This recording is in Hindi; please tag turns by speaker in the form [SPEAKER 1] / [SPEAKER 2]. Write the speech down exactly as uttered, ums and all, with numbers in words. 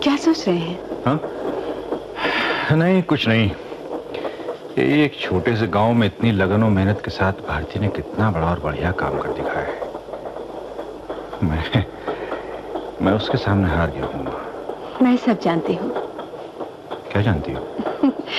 [SPEAKER 1] क्या सोच रहे हैं?
[SPEAKER 2] हाँ? नहीं, कुछ नहीं। एक छोटे से गांव में इतनी लगन और मेहनत के साथ भारती ने कितना बड़ा और बढ़िया काम कर दिखाया है। मैं मैं उसके सामने हार गया हूँ।
[SPEAKER 1] मैं सब जानती हूँ।
[SPEAKER 2] क्या जानती हो?